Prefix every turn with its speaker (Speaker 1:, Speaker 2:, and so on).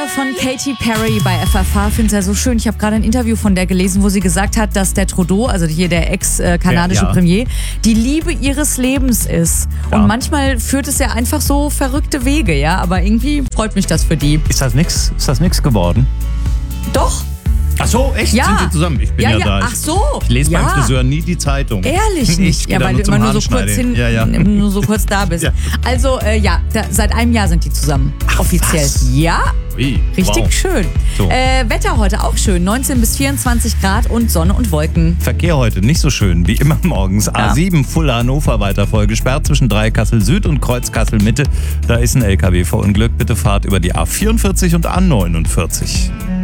Speaker 1: Lieder von Katy Perry bei FFH, finde es ja so schön. Ich habe gerade ein Interview von der gelesen, wo sie gesagt hat, dass der Trudeau, also hier der ex-kanadische Premier, die Liebe ihres Lebens ist. Ja. Und manchmal führt es ja einfach so verrückte Wege, ja. Aber irgendwie freut mich das für die.
Speaker 2: Ist das nix geworden?
Speaker 1: Doch.
Speaker 2: Ach so, echt?
Speaker 1: Ja.
Speaker 2: Sind Sie zusammen? Ich bin ja da.
Speaker 1: Ach so.
Speaker 2: Ich lese beim Friseur nie die Zeitung.
Speaker 1: Ehrlich nicht? Ja, weil du immer nur so kurz nur so kurz da bist.
Speaker 2: Ja.
Speaker 1: Also, seit einem Jahr sind die zusammen.
Speaker 2: Ach,
Speaker 1: offiziell.
Speaker 2: was?
Speaker 1: Ja.
Speaker 2: Ui,
Speaker 1: Richtig
Speaker 2: wow.
Speaker 1: schön.
Speaker 2: So.
Speaker 1: Wetter heute auch schön. 19 bis 24 Grad und Sonne und Wolken.
Speaker 2: Verkehr heute nicht so schön wie immer morgens. A7 Fulda Hannover weiter voll gesperrt zwischen Dreieckhassel Süd und Kreuz Kassel Mitte. Da ist ein LKW verunglückt. Bitte fahrt über die A44 und A49.